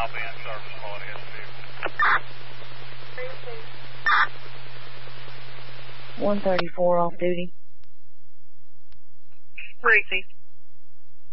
Copy and service quality as due. 134 off duty. 360.